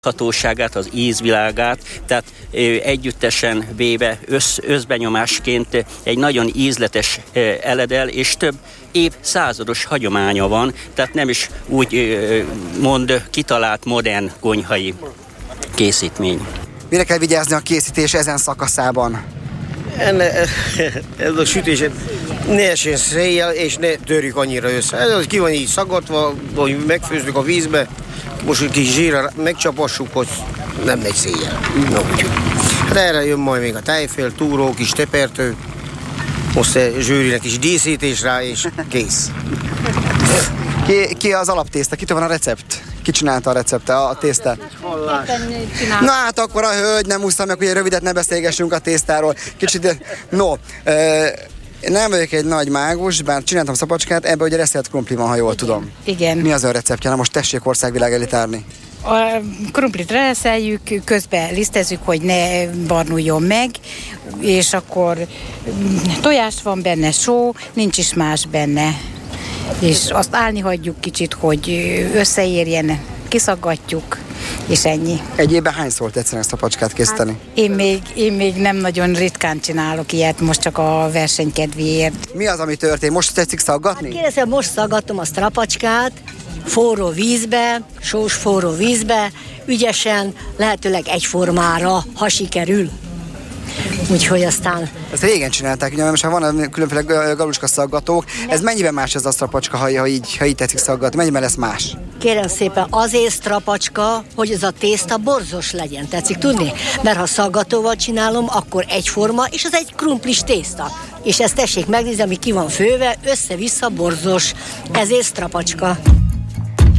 hatóságát, az ízvilágát, tehát együttesen véve összbenyomásként egy nagyon ízletes eledel, és több évszázados hagyománya van, tehát nem is úgy mond kitalált modern konyhai készítmény. Mire kell vigyázni a készítés ezen szakaszában? Ez a sütés ne essen széjjel, és ne törjük annyira össze. Ez ki van így szaggatva, hogy megfőzzük a vízbe, most egy kis zsírra megcsapassuk, hogy nem megy széjjel. Hát erre jön majd még a tejfél, túró, kis tepertő, most a zsűrinek is díszítés rá, és kész. Ki az alaptészta? Kitől van a recept? Ki csinálta a receptet, a tésztát? Na hát akkor a hölgy, nem úsztam meg, hogy rövidet ne beszélgessünk a tésztáról. Kicsit, nem vagyok egy nagy mágus, bár csináltam szapacskát, ebben ugye reszelt krumpli van, ha jól tudom. Igen. Mi az ön receptje? Na most tessék országvilág elé tárni. A krumplit reszeljük, közben lisztezzük, hogy ne barnuljon meg, és akkor tojás van benne, só, nincs is más benne. És azt állni hagyjuk kicsit, hogy összeérjen, kiszaggatjuk, és ennyi. Egy évben hányszor tetszenek szapacskát készíteni? Hát, én még nem nagyon ritkán csinálok ilyet, most csak a verseny kedvéért. Mi az, ami történt? Most tetszik szaggatni? Hát kérdezem, most szaggatom a strapacskát, forró vízbe, sós forró vízbe, ügyesen, lehetőleg egyformára, ha sikerül. Úgyhogy aztán... Ezt régen csinálták, ugye, most van különféle galuska szaggatók. Ez mennyiben más ez a strapacska, ha így tetszik szaggatni? Mennyiben lesz más? Kérem szépen, azért strapacska, hogy ez a tészta borzos legyen, tetszik tudni? Mert ha szaggatóval csinálom, akkor egyforma, és ez egy krumplis tészta. És ezt tessék megnézni, ami ki van főve, össze-vissza borzos, ezért strapacska.